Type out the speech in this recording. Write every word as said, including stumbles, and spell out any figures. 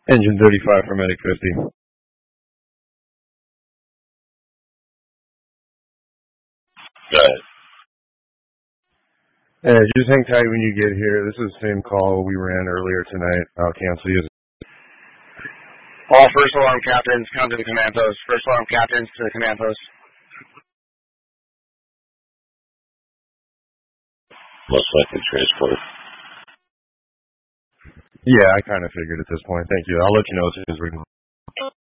Engine thirty-five for Medic fifty. Go ahead. Hey, just hang tight when you get here. This is the same call we ran earlier tonight. I'll cancel you. All first alarm captains, come to the command post. First alarm captains to the command post. Most likely transport. Yeah, I kind of figured at this point. Thank you. I'll let you know as soon as we can.